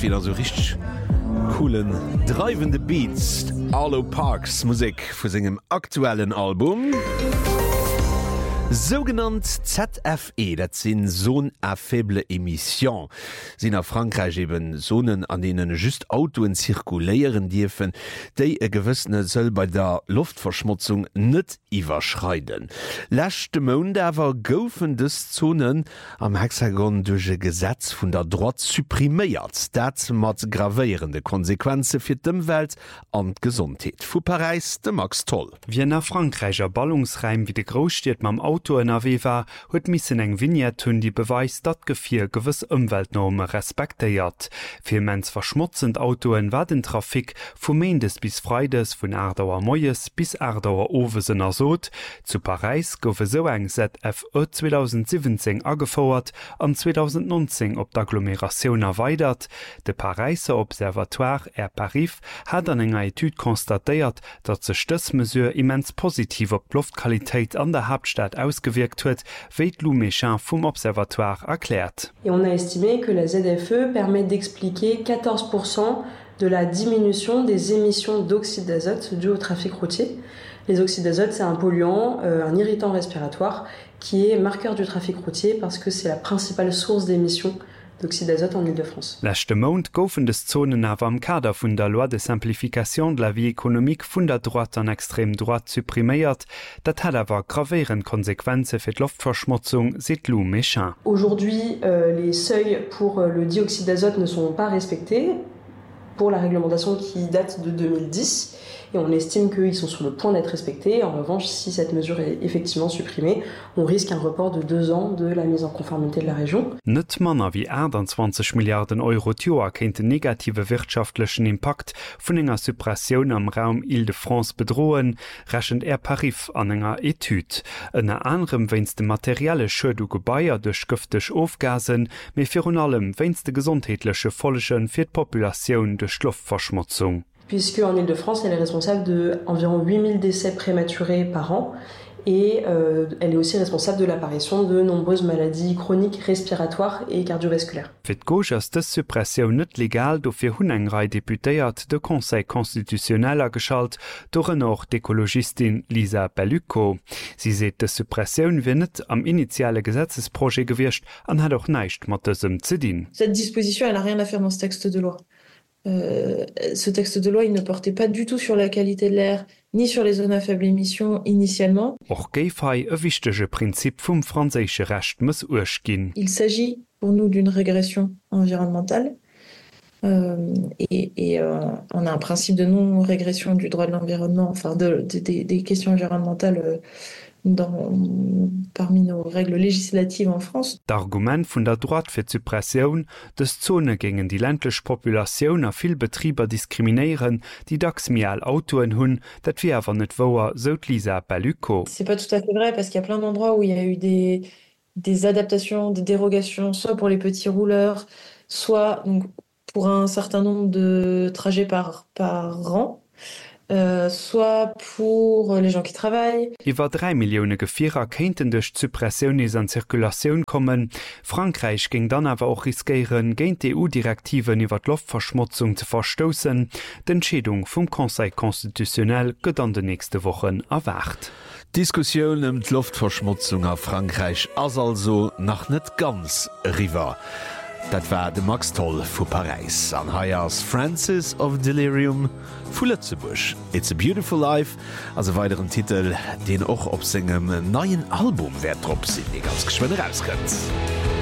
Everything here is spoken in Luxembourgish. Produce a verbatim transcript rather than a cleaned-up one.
wieder so richtig coolen, treibende Beats. Arlo Parks Musik für seinem aktuellen Album. Sogenannt Z F E, dat sinn Zone à faible Emission. Sin a Frankreich eben Zonen, an denen just Autoen zirkuléieren dürfen, déi e gewëssene soll bei der Luftverschmutzung net iwwerschreiden. Lächte Mound awer goufen des Zonen am Hexagon duche Gesetz vun der Droit suppriméiert, dat mat gravéierende Konsequenze fir d'Umwelt an d'Gesundheet. Fu Paris de Max Toll. Wie nach Frankreicher Ballungsreim wie de Großstiet mam Auto N R W war, huet missen eng Vignette hunn die Beweis dat Gefir gewëss Umweltnorme respektéiert. Fir mens verschmutzend Autoen war den Trafik vu Meendes bis Freides vun Erdauer Moies bis Erdauer Ovesen ersot. Zu Paris goufe so eng Z F E zwanzig siebzehn agefauert an zwanzig neunzehn op d'Agglomeration erweitert. De Pariser Observatoire Air Paris hat an enger Etude konstatéiert, dat se Stëssmesure immens positiv op Luftqualitéit an der Hauptstadt ausgewirkt huet, wéit Lou Méchan vom Observatoire erklärt. Et on a estimé que la Z F E permet d'expliquer quatorze pour cent de la diminution des émissions d'oxyde d'azote dues au trafic routier. Les oxydes d'azote, c'est un polluant, euh, un irritant respiratoire qui est marqueur du trafic routier parce que c'est la principale source d'émissions d'oxyde d'azote en Île-de-France. Lächte Mount goufen des Zonen awer am Kader vun der Loi de Simplification de la vie économique vun der Droite an extrem droite suppriméiert, dat hat awer gravéieren Konsequenze fir d'Luftverschmutzung, seit Lou Méchan. Aujourd'hui, euh, les seuils pour euh, le dioxyde d'azote ne sont pas respectés pour la réglementation qui date de deux mille dix et on estime qu'ils sont sur le point d'être respectés. En revanche, si cette mesure est effectivement supprimée, on risque un report de deux ans de la mise en conformité de la région. Net manner wie einundzwanzig Milliarden Euro Joer kennt den negative wirtschaftlichen Impact vun enger Suppression am Raum Île-de-France bedrohen, rächend Air Paris an enger Etude. Ennner anderem wennns de materielle Schëdu Gebaier durch gëfteg Aufgasen, méi virun allem wennns de gesundheitliche Folgen fir d'Populationun durch Luftverschmutzung. Puisque en Île-de-France, elle est responsable de environ huit mille décès prématurés par an et euh, elle est aussi responsable de l'apparition de nombreuses maladies chroniques respiratoires et cardiovasculaires. Fit gauche ass des Suppressioun net legal do fir hunn engrei deputéiert de Conseil konstitutioneller geschalt door noch d'Ekologistin Lisa Bellucco. Sie seet de Suppressioun wie net am initiale Gesetzesprojet gewircht an hat auch neicht mat dësem ze dien. Cette disposition, elle n'a rien à faire dans ce texte de loi. Euh, ce texte de loi, il ne portait pas du tout sur la qualité de l'air, ni sur les zones à faible émission initialement. Och geifhai e wichtege Prinzip vum franzésche Recht muss urgin. Il s'agit pour nous d'une régression environnementale euh, et, et euh, on a un principe de non-régression du droit de l'environnement, enfin de, de, de, des questions environnementales euh, Dans, parmi nos règles législatives en France. D'Argument vun der Droite fir Suppressioun des Zone gegen die ländlech Populationun a vill Betrieber diskriminieren, die dacks mial Autoen hunn, dat wie awer net woer sot Lisa Bellucco. C'est pas tout à fait vrai parce qu'il y a plein d'endroits où il y a eu des, des adaptations, des dérogations, soit pour les petits rouleurs, soit donc, pour un certain nombre de trajets par, par an. Euh, soit pour les gens qui travaillent. Iwer drei Millioune Gefierer kenten duch Suppressiounis an Zirkulationun kommen. Frankreich ging dann awer auch riskieren, géint E U-Direktiven iwwer d'Luftverschmutzung ze verstossen. D'Entscheedung vum Conseil konstitutionell gëtt an de nächste Wochen erwart. Diskussion um d'Luftverschmutzung a Frankreich ass also nach net ganz river. Dat war de Max Toll vu Paris an Hayas Francis of Delirium vu Lützebusch. It's a Beautiful Life as e weiteren Titel, den och op segem neien Album wer drop sinn e ganz geschwenne rauskënnt.